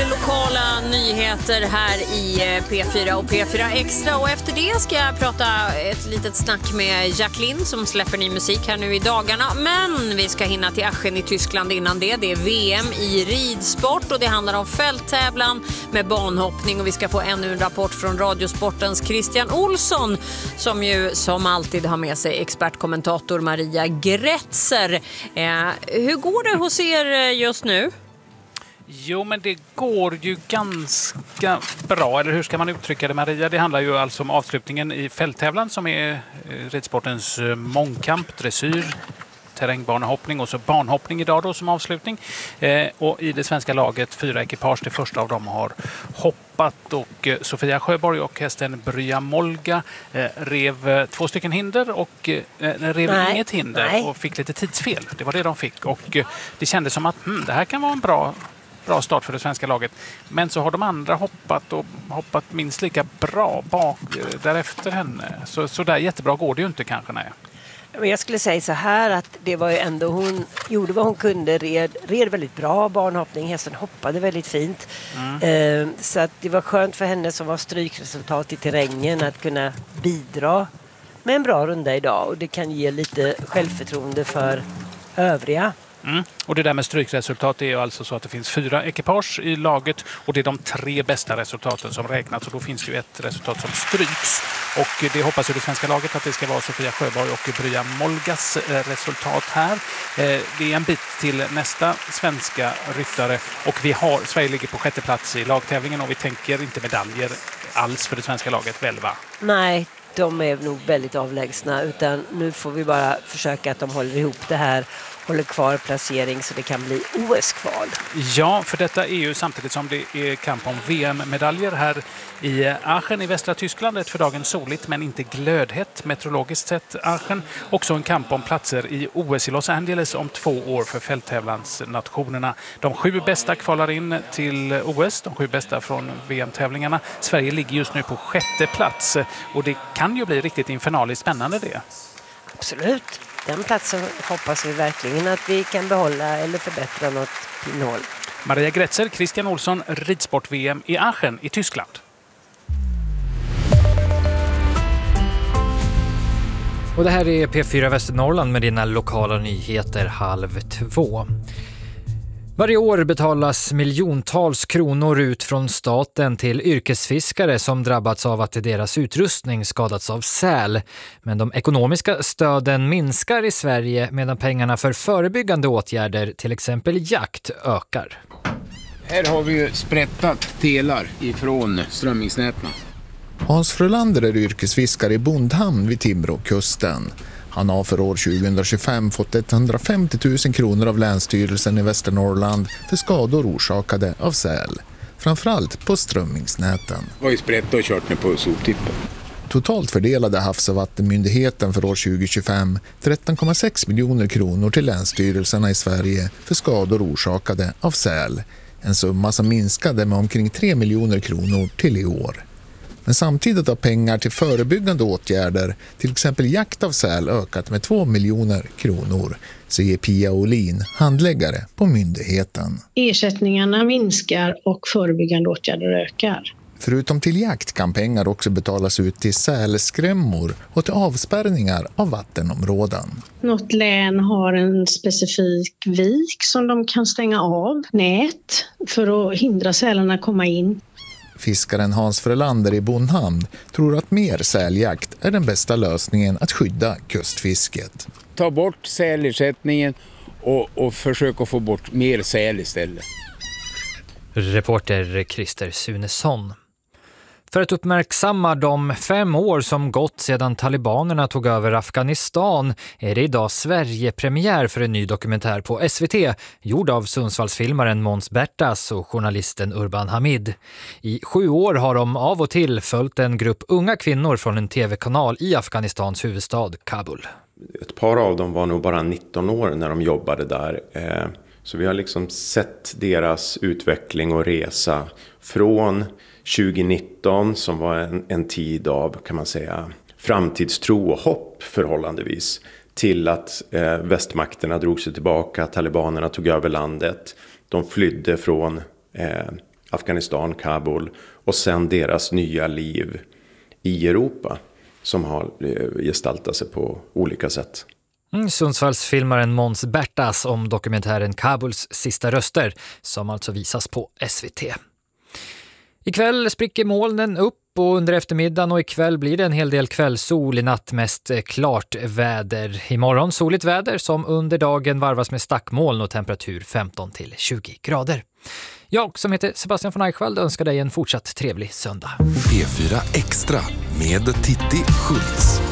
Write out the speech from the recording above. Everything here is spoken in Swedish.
det lokala nyheter här i P4 och P4 Extra. Och efter det ska jag prata ett litet snack med Jacqueline som släpper ny musik här nu i dagarna. Men vi ska hinna till Aachen i Tyskland innan det. Det är VM i ridsport och det handlar om fälttävlan med banhoppning. Och vi ska få ännu en rapport från Radiosportens Christian Olsson som ju som alltid har med sig expertkommentator Maria Gretzer. Hur går det hos er just nu? Jo, men det går ju ganska bra, eller hur ska man uttrycka det, Maria? Det handlar ju alltså om avslutningen i fälttävlan som är ridsportens mångkamp, dressyr, terrängbanehoppning och så banhoppning idag då som avslutning. Och i det svenska laget 4 ekipage, det första av dem har hoppat och Sofia Sjöborg och hästen Brya Molga rev 2 stycken hinder och rev inget hinder och fick lite tidsfel. Det var det de fick och det kändes som att det här kan vara en bra start för det svenska laget. Men så har de andra hoppat minst lika bra bak därefter henne. Så där jättebra går det ju inte kanske, nej. Men jag skulle säga så här att det var ju ändå hon gjorde vad hon kunde, red väldigt bra banhoppning, hästen hoppade väldigt fint. Så att det var skönt för henne som var strykresultat i terrängen att kunna bidra med en bra runda idag och det kan ge lite självförtroende för övriga. Och det där med strykresultat är ju alltså så att det finns 4 ekipage i laget och det är de 3 bästa resultaten som räknas och då finns ju ett resultat som stryks och det hoppas ju det svenska laget att det ska vara Sofia Sjöborg och Brya Molgas resultat här. Det är en bit till nästa svenska ryttare och Sverige ligger på 6:e plats i lagtävlingen och vi tänker inte medaljer alls för det svenska laget väl, va? Nej, de är nog väldigt avlägsna utan nu får vi bara försöka att de håller ihop det här, håller kvar placering så det kan bli OS-kval. Ja, för detta är ju samtidigt som det är kamp om VM-medaljer här i Aachen i västra Tyskland. Ett för dagen soligt men inte glödhett meteorologiskt sett Aachen. Också en kamp om platser i OS i Los Angeles om 2 år för fälttävlansnationerna. De 7 bästa kvalar in till OS, de 7 bästa från VM-tävlingarna. Sverige ligger just nu på 6:e plats och det kan ju bli riktigt infernaliskt spännande det. Absolut. Den platsen hoppas vi verkligen att vi kan behålla eller förbättra något innehåll. Maria Gretzer, Christian Olsson, ridsport-VM i Aachen i Tyskland. Och det här är P4 Västernorrland med dina lokala nyheter 1:30. Varje år betalas miljontals kronor ut från staten till yrkesfiskare som drabbats av att deras utrustning skadats av säl. Men de ekonomiska stöden minskar i Sverige medan pengarna för förebyggande åtgärder, till exempel jakt, ökar. Här har vi ju sprättat delar ifrån strömmingsnäten. Hans Frölander är yrkesfiskare i Bondhamn vid Timråkusten. Han har för år 2025 fått 150 000 kronor av Länsstyrelsen i Västernorrland för skador orsakade av säl. Framförallt på strömmingsnäten. Vi har ju sprättat och kört ner på soptippen. Totalt fördelade Havs- och vattenmyndigheten för år 2025 13,6 miljoner kronor till länsstyrelserna i Sverige för skador orsakade av säl. En summa som minskade med omkring 3 miljoner kronor till i år. Men samtidigt har pengar till förebyggande åtgärder, till exempel jakt av säl, ökat med 2 miljoner kronor, säger Pia Olin, handläggare på myndigheten. Ersättningarna minskar och förebyggande åtgärder ökar. Förutom till jakt kan pengar också betalas ut till sälskrämmor och till avspärrningar av vattenområden. Något län har en specifik vik som de kan stänga av nät för att hindra sälarna komma in. Fiskaren Hans Frölander i Bondhamn tror att mer säljakt är den bästa lösningen att skydda kustfisket. Ta bort sälersättningen och försöka få bort mer säl istället. Reporter Christer Sunesson. För att uppmärksamma de 5 år som gått sedan talibanerna tog över Afghanistan är det idag Sverige-premiär för en ny dokumentär på SVT, gjord av Sundsvallsfilmaren Måns Bertas och journalisten Urban Hamid. I 7 år har de av och till följt en grupp unga kvinnor från en tv-kanal i Afghanistans huvudstad Kabul. Ett par av dem var nog bara 19 år när de jobbade där. Så vi har liksom sett deras utveckling och resa från 2019 som var en tid av, kan man säga, framtidstro och hopp förhållandevis, till att västmakterna drog sig tillbaka, talibanerna tog över landet. De flydde från Afghanistan, Kabul och sen deras nya liv i Europa som har gestaltat sig på olika sätt. Sundsvallsfilmaren Måns Bertas om dokumentären Kabuls sista röster som alltså visas på SVT. Ikväll spricker molnen upp och under eftermiddagen och ikväll blir det en hel del kvällssol, i natt mest klart väder. Imorgon soligt väder som under dagen varvas med stackmoln och temperatur 15-20 grader. Jag som heter Sebastian von Eichwald önskar dig en fortsatt trevlig söndag. P4 Extra med Titti Schultz.